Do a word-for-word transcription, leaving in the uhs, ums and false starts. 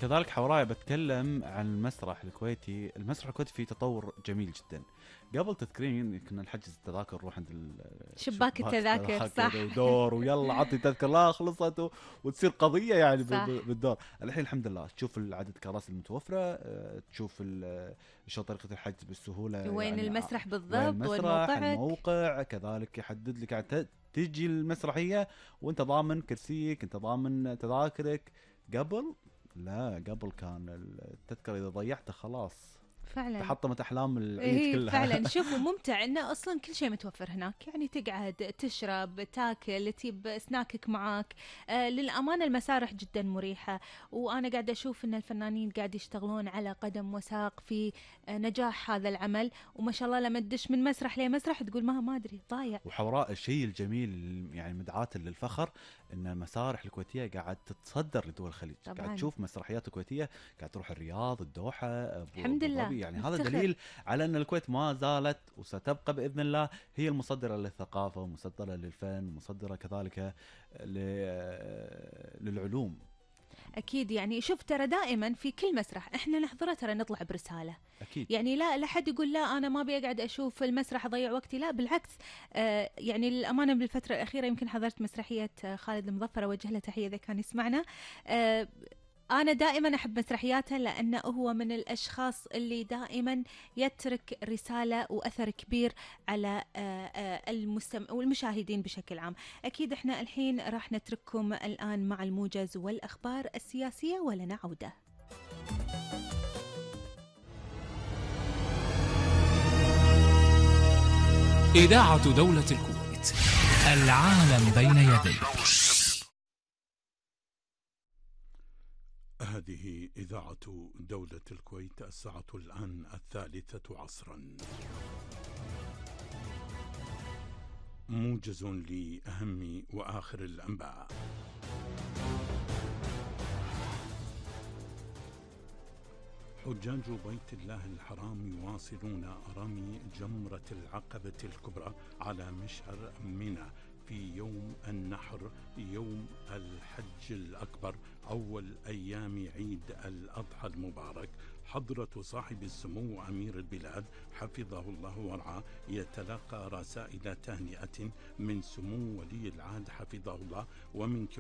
كذلك حوراي بتكلم عن المسرح الكويتي. المسرح الكويتي فيه تطور جميل جدا. قبل تذكرين كنا نحجز التذاكر نروح عند شباك الشباك التذاكر، التذاكر صح. ودور ويلا عطي تذكر، لا خلصت و- وتصير قضيه يعني ب- صح. ب- بالدور. الحين الحمد لله تشوف عدد الكراسي المتوفره، آه، تشوف ال- شلون طريقه الحجز بالسهوله وين يعني. ع- المسرح وين بالضبط، وين المسرح، موقعك. الموقع كذلك يحدد لك يعني ت- تجي المسرحيه وانت ضامن كرسيك، انت ضامن تذاكرك. قبل لا، قبل كان التذكره اذا ضيعتها خلاص فعلا. تحطمت احلام العيد ايه كلها. فعلا. شوفوا ممتع انه اصلا كل شيء متوفر هناك، يعني تقعد تشرب تاكل تجيب سناكك معاك. آه للامانه المسارح جدا مريحه، وانا قاعده اشوف ان الفنانين قاعد يشتغلون على قدم وساق في آه نجاح هذا العمل. وما شاء الله لما تدش من مسرح لمسرح تقول ما ما ادري ضايع. وحوراء الشيء الجميل يعني مدعاة للفخر ان المسارح الكويتيه قاعد تتصدر لدول الخليج. طبعاً. قاعد تشوف مسرحيات كويتيه قاعد تروح الرياض، الدوحه، أبو الحمد أبو لله، ظبي. يعني هذا نفتخر. دليل على ان الكويت ما زالت وستبقى باذن الله هي المصدره للثقافه ومصدره للفن ومصدره كذلك ل- للعلوم. اكيد. يعني شوف ترى دائما في كل مسرح احنا نحضره ترى نطلع برساله. اكيد. يعني لا لا حد يقول لا انا ما ابي اقعد اشوف المسرح اضيع وقتي، لا بالعكس. آه يعني للامانه بالفتره الاخيره يمكن حضرت مسرحيه آه، خالد المظفر، اوجه له تحيه اذا كان يسمعنا. آه أنا دائما أحب مسرحياته لأنه هو من الأشخاص اللي دائما يترك رسالة وأثر كبير على آه، آه، المستمع والمشاهدين بشكل عام. أكيد إحنا الحين راح نترككم الآن مع الموجز والأخبار السياسية ولنا عودة. إذاعة دولة الكويت، العالم بين يديك. هذه إذاعة دولة الكويت، الساعة الآن الثالثة عصرا. موجز لأهم وآخر الأنباء. حجاج بيت الله الحرام يواصلون رمي جمرة العقبة الكبرى على مشعر منى في يوم النحر، يوم الحج الأكبر، أول أيام عيد الأضحى المبارك. حضرة صاحب السمو أمير البلاد حفظه الله ورعاه يتلقى رسائل تهنئة من سمو ولي العهد حفظه الله ومن